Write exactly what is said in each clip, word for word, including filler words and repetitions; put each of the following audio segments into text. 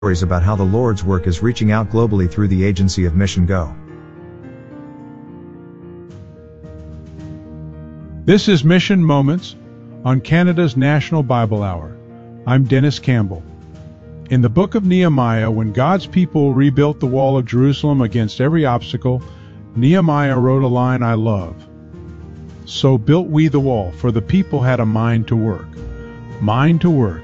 stories about how the Lord's work is reaching out globally through the agency of Mission Go. This is Mission Moments on Canada's National Bible Hour. I'm Dennis Campbell. In the book of Nehemiah, when God's people rebuilt the wall of Jerusalem against every obstacle, Nehemiah wrote a line I love. So built we the wall, for the people had a mind to work. Mind to work.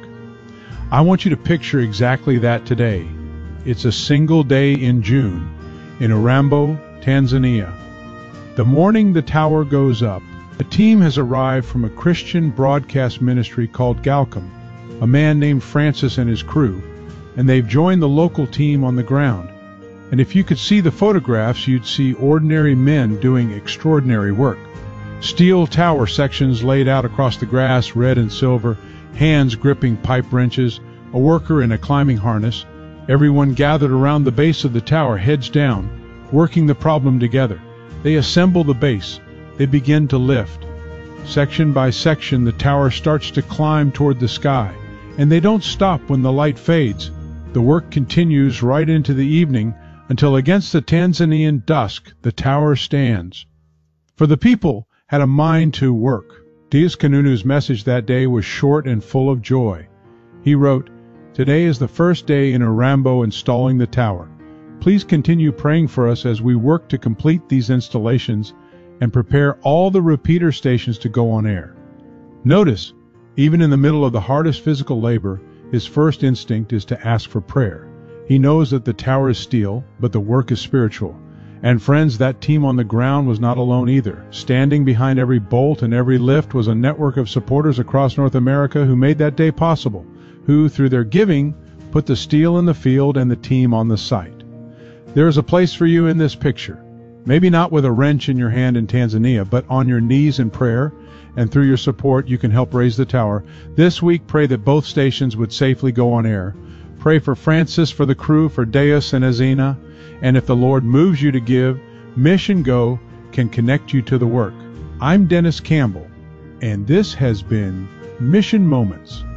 I want you to picture exactly that today. It's a single day in June in Urambo, Tanzania. The morning the tower goes up, a team has arrived from a Christian broadcast ministry called Galcom, a man named Francis and his crew, and they've joined the local team on the ground. And if you could see the photographs, you'd see ordinary men doing extraordinary work. Steel tower sections laid out across the grass, red and silver, hands gripping pipe wrenches, a worker in a climbing harness, everyone gathered around the base of the tower, heads down, working the problem together. They assemble the base. They begin to lift. Section by section, the tower starts to climb toward the sky, and they don't stop when the light fades. The work continues right into the evening until against the Tanzanian dusk, the tower stands. For the people had a mind to work. Dias Kanunu's message that day was short and full of joy. He wrote, "Today is the first day in Urambo installing the tower. Please continue praying for us as we work to complete these installations and prepare all the repeater stations to go on air." Notice, even in the middle of the hardest physical labor, his first instinct is to ask for prayer. He knows that the tower is steel, but the work is spiritual. And friends, that team on the ground was not alone either. Standing behind every bolt and every lift was a network of supporters across North America who made that day possible, who, through their giving, put the steel in the field and the team on the site. There is a place for you in this picture. Maybe not with a wrench in your hand in Tanzania, but on your knees in prayer, and through your support you can help raise the tower. This week, pray that both stations would safely go on air. Pray for Francis, for the crew, for Deus and Azina, and if the Lord moves you to give, Mission Go can connect you to the work. I'm Dennis Campbell, and this has been Mission Moments.